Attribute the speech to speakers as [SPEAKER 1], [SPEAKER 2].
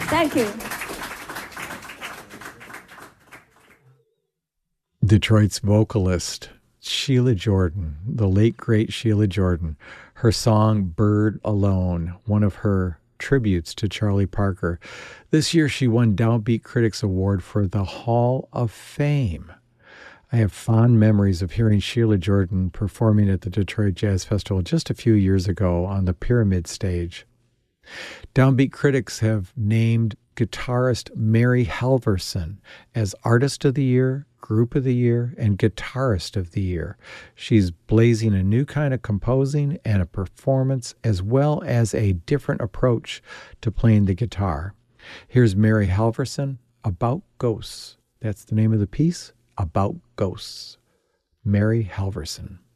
[SPEAKER 1] Thank you.
[SPEAKER 2] Detroit's vocalist, Sheila Jordan, the late, great Sheila Jordan. Her song, Bird Alone, one of her tributes to Charlie Parker. This year, she won Downbeat Critics Award for the Hall of Fame. I have fond memories of hearing Sheila Jordan performing at the Detroit Jazz Festival just a few years ago on the Pyramid stage. Downbeat critics have named guitarist Mary Halverson as Artist of the Year, Group of the Year, and Guitarist of the Year. She's blazing a new kind of composing and a performance, as well as a different approach to playing the guitar. Here's Mary Halverson, About Ghosts. That's the name of the piece, About Ghosts. Mary Halverson.